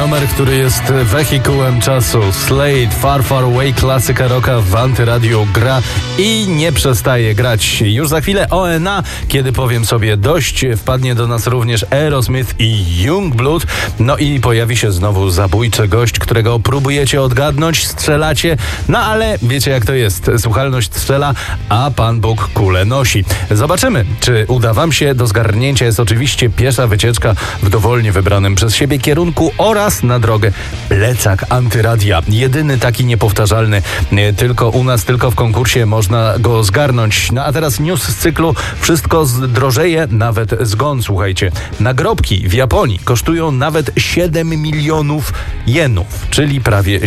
numer, który jest wehikułem czasu. Slade, Far Far Away, klasyka rocka w Antyradiu gra i nie przestaje grać. Już za chwilę ONA, kiedy powiem sobie dość, wpadnie do nas również Aerosmith i Youngblood. No i pojawi się znowu zabójczy gość, którego próbujecie odgadnąć, strzelacie, no ale wiecie jak to jest. Słuchalność strzela, a Pan Bóg kulę nosi. Zobaczymy, czy uda wam się. Do zgarnięcia jest oczywiście piesza wycieczka w dowolnie wybranym przez siebie kierunku oraz na drogę plecak Antyradia. Jedyny taki niepowtarzalny. Tylko u nas, tylko w konkursie można go zgarnąć. No a teraz news z cyklu Wszystko zdrożeje, nawet zgon. Słuchajcie, nagrobki w Japonii kosztują nawet 7 milionów jenów, czyli prawie